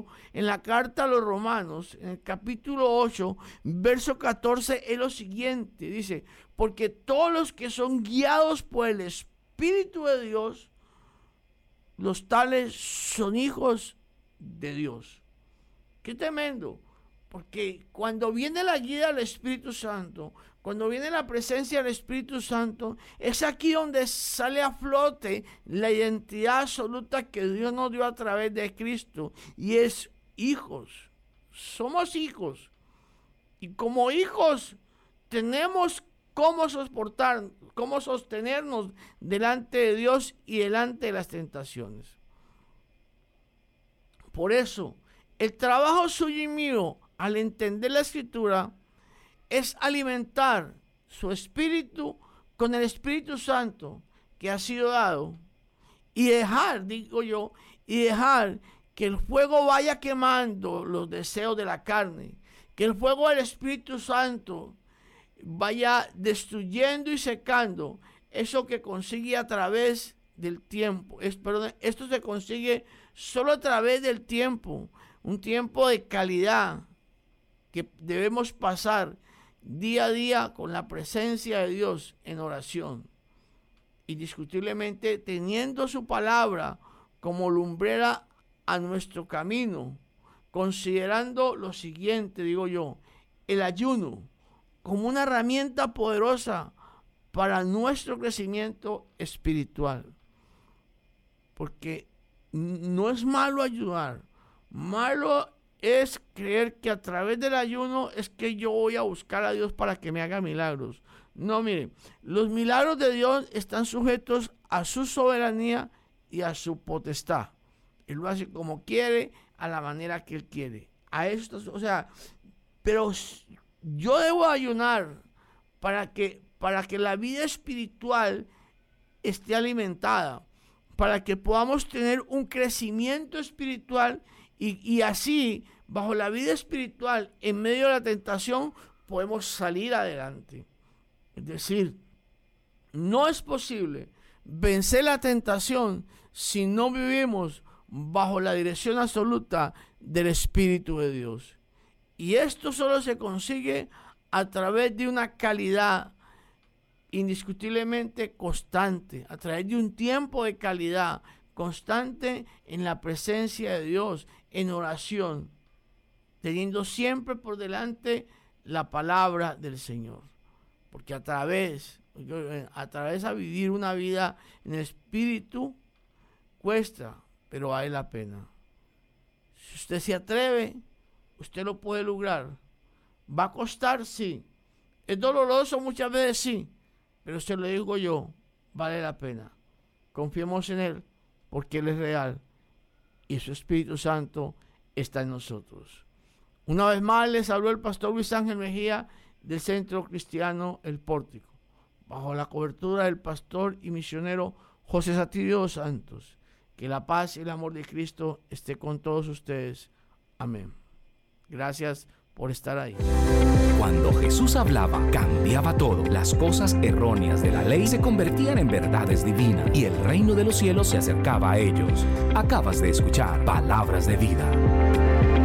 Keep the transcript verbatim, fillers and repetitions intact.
Pablo en la carta a los Romanos, en el capítulo ocho, verso catorce, es lo siguiente. Dice, porque todos los que son guiados por el Espíritu de Dios, los tales son hijos de Dios. ¡Qué tremendo! Porque cuando viene la guía del Espíritu Santo, cuando viene la presencia del Espíritu Santo, es aquí donde sale a flote la identidad absoluta que Dios nos dio a través de Cristo, y es hijos. Somos hijos. Y como hijos tenemos cómo soportar, cómo sostenernos delante de Dios y delante de las tentaciones. Por eso, el trabajo suyo y mío, al entender la Escritura, es alimentar su espíritu con el Espíritu Santo que ha sido dado, y dejar, digo yo, y dejar que el fuego vaya quemando los deseos de la carne, que el fuego del Espíritu Santo vaya destruyendo y secando eso que consigue a través del tiempo. Es, perdón, esto se consigue solo a través del tiempo, un tiempo de calidad que debemos pasar día a día con la presencia de Dios en oración, indiscutiblemente teniendo su palabra como lumbrera a nuestro camino, considerando lo siguiente, digo yo, el ayuno como una herramienta poderosa para nuestro crecimiento espiritual, porque no es malo ayudar, malo es creer que a través del ayuno es que yo voy a buscar a Dios para que me haga milagros. No, miren, los milagros de Dios están sujetos a su soberanía y a su potestad. Él lo hace como quiere, a la manera que Él quiere. A esto, o sea, pero yo debo ayunar para que, para que la vida espiritual esté alimentada, para que podamos tener un crecimiento espiritual. Y, y así, bajo la vida espiritual, en medio de la tentación, podemos salir adelante. Es decir, no es posible vencer la tentación si no vivimos bajo la dirección absoluta del Espíritu de Dios. Y esto solo se consigue a través de una calidad indiscutiblemente constante, a través de un tiempo de calidad constante en la presencia de Dios, en oración, teniendo siempre por delante la palabra del Señor. Porque a través, a través de vivir una vida en el Espíritu, cuesta, pero vale la pena. Si usted se atreve, usted lo puede lograr. ¿Va a costar? Sí. ¿Es doloroso? Muchas veces sí. Pero se lo digo yo, vale la pena. Confiemos en Él, porque Él es real y su Espíritu Santo está en nosotros. Una vez más les habló el pastor Luis Ángel Mejía del Centro Cristiano El Pórtico, bajo la cobertura del pastor y misionero José Satirio dos Santos. Que la paz y el amor de Cristo esté con todos ustedes. Amén. Gracias por estar ahí. Cuando Jesús hablaba, cambiaba todo. Las cosas erróneas de la ley se convertían en verdades divinas y el reino de los cielos se acercaba a ellos. Acabas de escuchar Palabras de Vida.